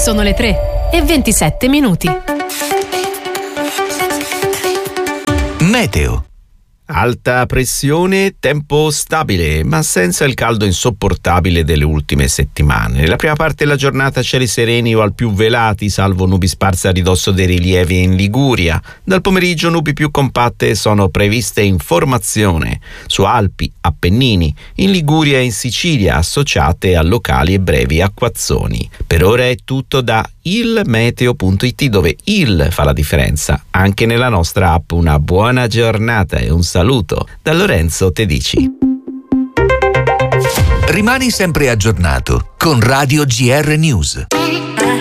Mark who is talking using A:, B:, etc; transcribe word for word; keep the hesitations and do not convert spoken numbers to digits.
A: Sono le tre e ventisette minuti.
B: Meteo.
C: Alta pressione, tempo stabile, ma senza il caldo insopportabile delle ultime settimane. Nella prima parte della giornata cieli sereni o al più velati, salvo nubi sparse a ridosso dei rilievi in Liguria. Dal pomeriggio nubi più compatte sono previste in formazione su Alpi, Appennini, in Liguria e in Sicilia, associate a locali e brevi acquazzoni. Per ora è tutto da il meteo punto it, dove il fa la differenza anche nella nostra app. Una buona giornata e un saluto da Lorenzo Tedici.
B: Rimani sempre aggiornato con Radio G R News.